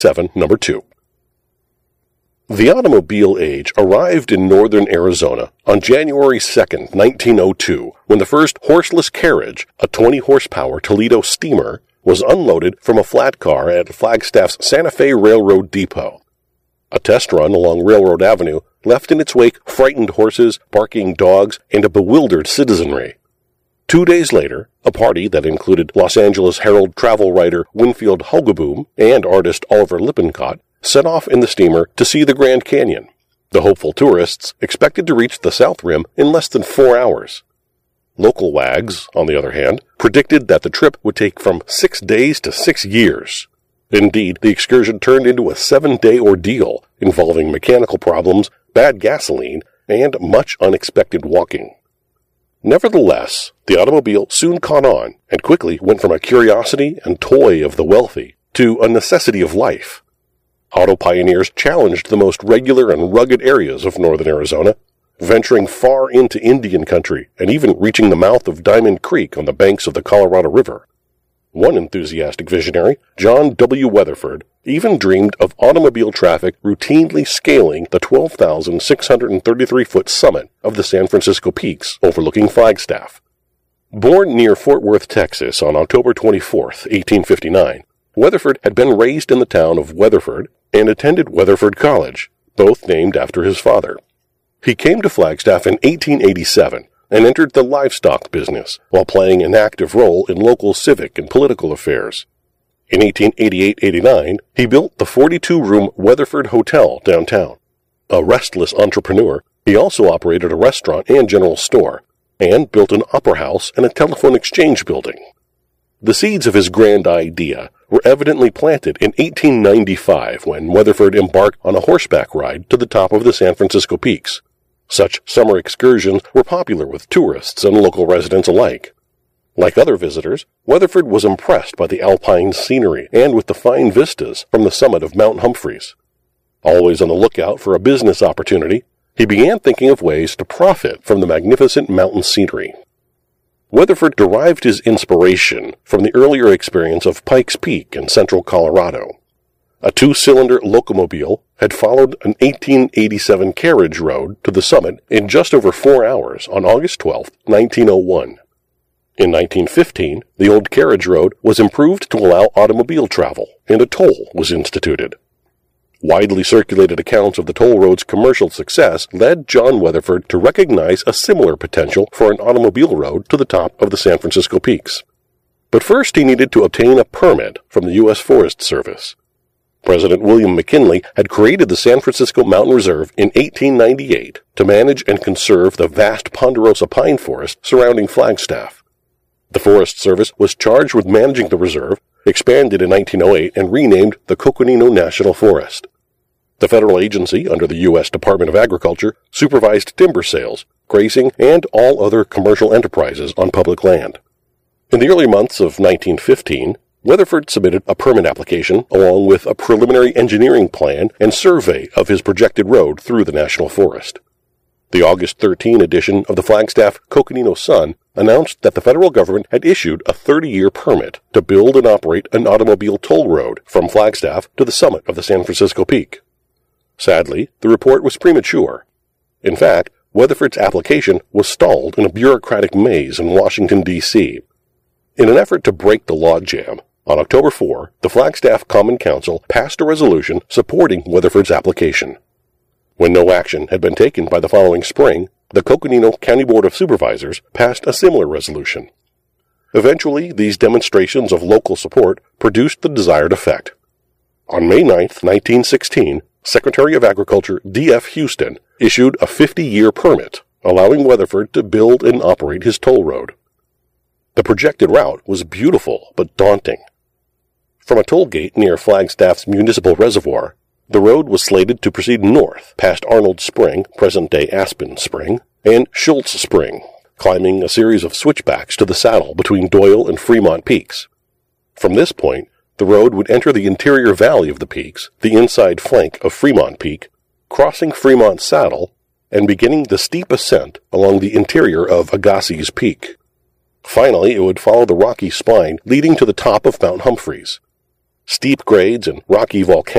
Number 2. The automobile age arrived in northern Arizona on January 2, 1902, when the first horseless carriage, a 20-horsepower Toledo steamer, was unloaded from a flat car at Flagstaff's Santa Fe Railroad Depot. A test run along Railroad Avenue left in its wake frightened horses, barking dogs, and a bewildered citizenry. 2 days later, a party that included Los Angeles Herald travel writer Winfield Hogaboom and artist Oliver Lippincott set off in the steamer to see the Grand Canyon. The hopeful tourists expected to reach the South Rim in less than 4 hours. Local wags, on the other hand, predicted that the trip would take from 6 days to 6 years. Indeed, the excursion turned into a 7-day ordeal involving mechanical problems, bad gasoline, and much unexpected walking. Nevertheless, the automobile soon caught on and quickly went from a curiosity and toy of the wealthy to a necessity of life. Auto pioneers challenged the most regular and rugged areas of northern Arizona, venturing far into Indian country and even reaching the mouth of Diamond Creek on the banks of the Colorado River. One enthusiastic visionary, John W. Weatherford, even dreamed of automobile traffic routinely scaling the 12,633-foot summit of the San Francisco Peaks overlooking Flagstaff. Born near Fort Worth, Texas on October 24, 1859, Weatherford had been raised in the town of Weatherford and attended Weatherford College, both named after his father. He came to Flagstaff in 1887 and entered the livestock business while playing an active role in local civic and political affairs. In 1888-89, he built the 42-room Weatherford Hotel downtown. A restless entrepreneur, he also operated a restaurant and general store, and built an opera house and a telephone exchange building. The seeds of his grand idea were evidently planted in 1895 when Weatherford embarked on a horseback ride to the top of the San Francisco Peaks. Such summer excursions were popular with tourists and local residents alike. Like other visitors, Weatherford was impressed by the alpine scenery and with the fine vistas from the summit of Mount Humphreys. Always on the lookout for a business opportunity, he began thinking of ways to profit from the magnificent mountain scenery. Weatherford derived his inspiration from the earlier experience of Pikes Peak in central Colorado. A 2-cylinder locomobile had followed an 1887 carriage road to the summit in just over 4 hours on August 12, 1901. In 1915, the old carriage road was improved to allow automobile travel, and a toll was instituted. Widely circulated accounts of the toll road's commercial success led John Weatherford to recognize a similar potential for an automobile road to the top of the San Francisco Peaks. But first he needed to obtain a permit from the U.S. Forest Service. President William McKinley had created the San Francisco Mountain Reserve in 1898 to manage and conserve the vast ponderosa pine forest surrounding Flagstaff. The Forest Service was charged with managing the reserve, expanded in 1908 and renamed the Coconino National Forest. The federal agency, under the U.S. Department of Agriculture, supervised timber sales, grazing, and all other commercial enterprises on public land. In the early months of 1915, Weatherford submitted a permit application along with a preliminary engineering plan and survey of his projected road through the national forest. The August 13 edition of the Flagstaff Coconino Sun announced that the federal government had issued a 30-year permit to build and operate an automobile toll road from Flagstaff to the summit of the San Francisco Peak. Sadly, the report was premature. In fact, Weatherford's application was stalled in a bureaucratic maze in Washington, D.C. In an effort to break the logjam, on October 4, the Flagstaff Common Council passed a resolution supporting Weatherford's application. When no action had been taken by the following spring, the Coconino County Board of Supervisors passed a similar resolution. Eventually, these demonstrations of local support produced the desired effect. On May 9, 1916, Secretary of Agriculture D.F. Houston issued a 50-year permit, allowing Weatherford to build and operate his toll road. The projected route was beautiful but daunting. From a toll gate near Flagstaff's Municipal Reservoir, the road was slated to proceed north past Arnold Spring, present-day Aspen Spring, and Schultz Spring, climbing a series of switchbacks to the saddle between Doyle and Fremont Peaks. From this point, the road would enter the interior valley of the peaks, the inside flank of Fremont Peak, crossing Fremont Saddle, and beginning the steep ascent along the interior of Agassiz Peak. Finally, it would follow the rocky spine leading to the top of Mount Humphreys. Steep grades and rocky volcanic